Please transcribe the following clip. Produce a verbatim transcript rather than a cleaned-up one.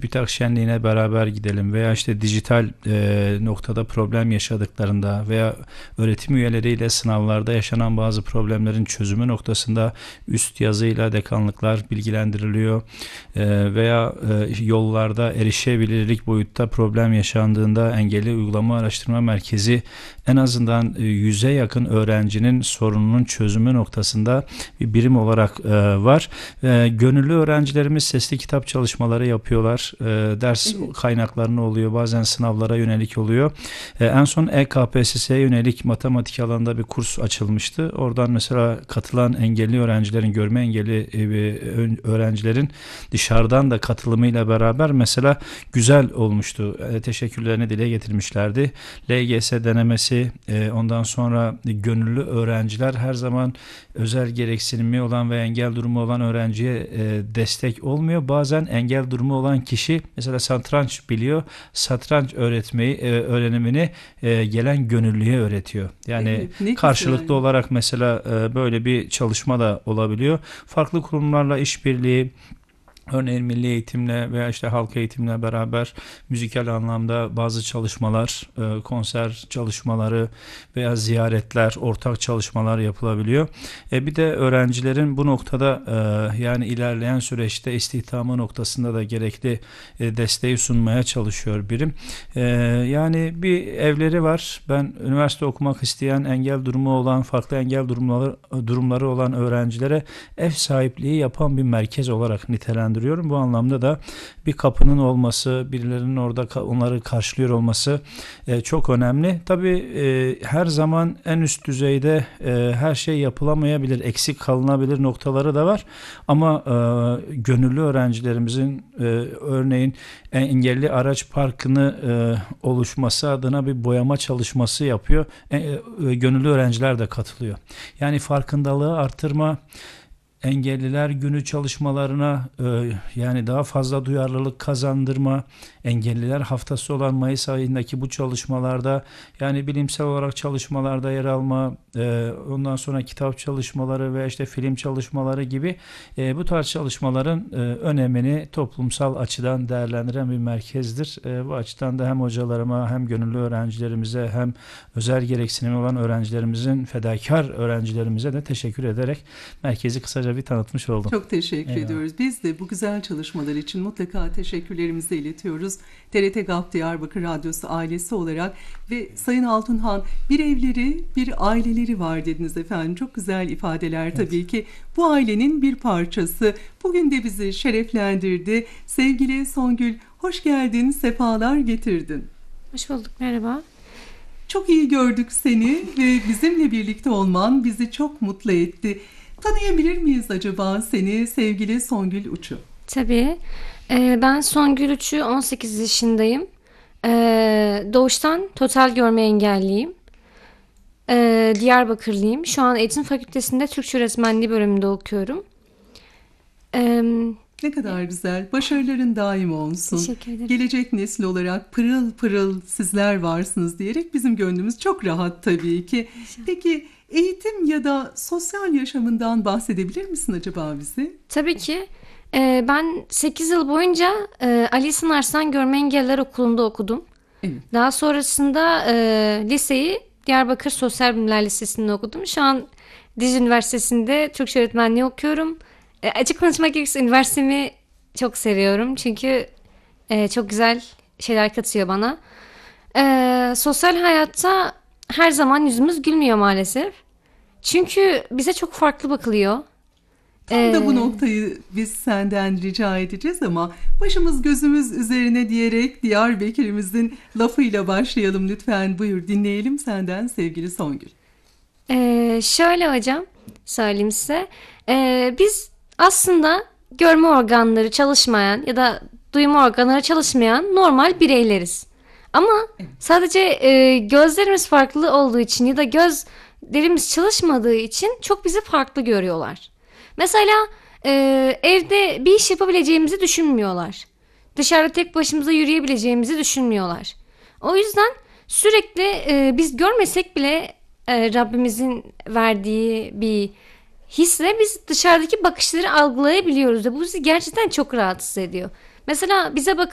TÜBİTAK şenliğine beraber gidelim veya işte dijital e, noktada problem yaşadıklarında veya öğretim üyeleriyle sınavlarda yaşanan bazı problemlerin çözümü noktasında üst yazıyla dekanlıklar bilgilendiriliyor. E, veya e, yollarda erişebilirlik boyutta problem yaşandığında Engelli Uygulama Araştırma Merkezi en azından yüze yakın öğrencinin sorununun çözümü noktasında bir birim olarak e, var. E, gönüllü öğrencilerimiz sesli kitap çalışmaları yapıyorlar. E, ders evet. kaynaklarını oluyor. Bazen sınavlara yönelik oluyor. E, en son E K P S S'ye yönelik matematik alanında bir kurs açılmıştı. Oradan mesela katılan engelli öğrencilerin, görme engelli e, öğrencilerin dışarıdan da katılımıyla beraber mesela güzel olmuştu. E, teşekkürlerini dile getirmişlerdi. L G S denemesi, e, ondan sonra gönüllü öğrenciler her zaman özel gereksinimi olan ve engel durumu olan öğrenciye e, destek olmuyor. Bazen engel durumu olan kişi mesela satranç biliyor. Satranç öğretmeyi, e, öğrenimini e, gelen gönüllüye öğretiyor. Yani evet, karşılıklı güzel. olarak mesela e, böyle bir çalışma da olabiliyor. Farklı kurumlarla işbirliği, örneğin milli eğitimle veya işte halk eğitimle beraber müzikal anlamda bazı çalışmalar, konser çalışmaları veya ziyaretler, ortak çalışmalar yapılabiliyor. E bir de öğrencilerin bu noktada yani ilerleyen süreçte istihdamı noktasında da gerekli desteği sunmaya çalışıyor birim. Yani bir evleri var. Ben üniversite okumak isteyen, engel durumu olan, farklı engel durumları, durumları olan öğrencilere ev sahipliği yapan bir merkez olarak nitelendiriyorum. Bu anlamda da bir kapının olması, birilerinin orada onları karşılıyor olması e, çok önemli. Tabii e, her zaman en üst düzeyde e, her şey yapılamayabilir, eksik kalınabilir noktaları da var. Ama e, gönüllü öğrencilerimizin e, örneğin engelli araç parkını e, oluşması adına bir boyama çalışması yapıyor. E, e, gönüllü öğrenciler de katılıyor. Yani farkındalığı artırma, Engelliler Günü çalışmalarına e, yani daha fazla duyarlılık kazandırma, Engelliler Haftası olan Mayıs ayındaki bu çalışmalarda yani bilimsel olarak çalışmalarda yer alma, e, ondan sonra kitap çalışmaları ve işte film çalışmaları gibi e, bu tarz çalışmaların e, önemini toplumsal açıdan değerlendiren bir merkezdir. E, bu açıdan da hem hocalarıma hem gönüllü öğrencilerimize hem özel gereksinimi olan öğrencilerimizin, fedakar öğrencilerimize de teşekkür ederek merkezi kısaca bir tanıtmış oldum. Çok teşekkür Eyvallah. ediyoruz. Biz de bu güzel çalışmalar için mutlaka teşekkürlerimizi iletiyoruz. T R T GAP Diyarbakır Radyosu ailesi olarak ve Sayın Altunhan, bir evleri, bir aileleri var dediniz efendim. Çok güzel ifadeler evet. tabii ki. Bu ailenin bir parçası. Bugün de bizi şereflendirdi. Sevgili Songül, hoş geldin, sefalar getirdin. Hoş bulduk, merhaba. Çok iyi gördük seni ve bizimle birlikte olman bizi çok mutlu etti. Tanıyabilir miyiz acaba seni sevgili Songül Uçu? Tabii. Ee, ben Songül Uçu, on sekiz yaşındayım. Ee, doğuştan total görme engelliyim. Ee, Diyarbakırlıyım. Şu an Eğitim Fakültesi'nde Türkçe Öğretmenliği bölümünde okuyorum. Ee, ne kadar güzel. Başarıların daim olsun. Teşekkür ederim. Gelecek nesil olarak pırıl pırıl sizler varsınız diyerek bizim gönlümüz çok rahat tabii ki. Peki eğitim ya da sosyal yaşamından bahsedebilir misin acaba bize? Tabii ki. Ee, ben sekiz yıl boyunca e, Ali İhsan Arslan Görme Engelliler Okulu'nda okudum. Evet. Daha sonrasında e, liseyi Diyarbakır Sosyal Bilimler Lisesi'nde okudum. Şu an Dicle Üniversitesi'nde Türkçe öğretmenliği okuyorum. E, açık konuşmak gerekirse üniversitemi çok seviyorum. Çünkü e, çok güzel şeyler katıyor bana. E, sosyal hayatta her zaman yüzümüz gülmüyor maalesef. Çünkü bize çok farklı bakılıyor. Tam ee, da bu noktayı biz senden rica edeceğiz ama başımız gözümüz üzerine diyerek Diyarbakır'ımızın lafıyla başlayalım lütfen. Buyur, dinleyelim senden sevgili Songül. Ee, şöyle hocam söyleyeyim size. Ee, biz aslında görme organları çalışmayan ya da duyma organları çalışmayan normal bireyleriz. Ama evet. sadece e, gözlerimiz farklı olduğu için ya da gözlerimiz çalışmadığı için çok bizi farklı görüyorlar. Mesela e, evde bir iş yapabileceğimizi düşünmüyorlar. Dışarıda tek başımıza yürüyebileceğimizi düşünmüyorlar. O yüzden sürekli e, biz görmesek bile e, Rabbimizin verdiği bir hisle biz dışarıdaki bakışları algılayabiliyoruz ve bu bizi gerçekten çok rahatsız ediyor. Mesela bize bak